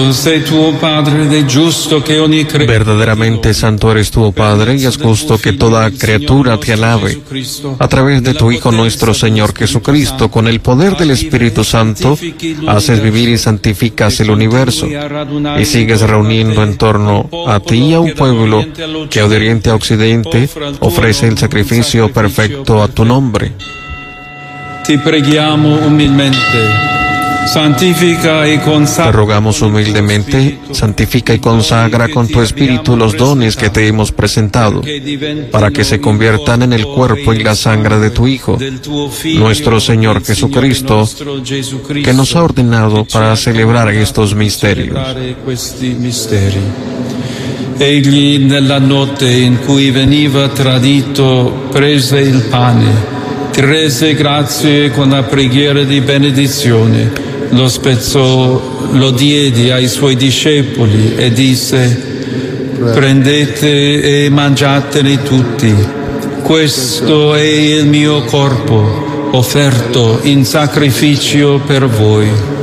Verdaderamente santo eres tú, oh Padre, y es justo que toda criatura te alabe. A través de tu Hijo nuestro Señor Jesucristo, con el poder del Espíritu Santo, haces vivir y santificas el universo, y sigues reuniendo en torno a ti a un pueblo que de oriente a occidente ofrece el sacrificio perfecto a tu nombre. Te preghiamo umilmente. Te rogamos humildemente, santifica y consagra con tu Espíritu los dones que te hemos presentado, para que se conviertan en el cuerpo y la sangre de tu Hijo, nuestro Señor Jesucristo, que nos ha ordenado para celebrar estos misterios. Egli nella notte in cui veniva tradito prese il pane, ti rese grazie con la preghiera di benedizione, lo spezzò, lo diede ai suoi discepoli e disse: prendete e mangiatene tutti, questo è il mio corpo offerto in sacrificio per voi.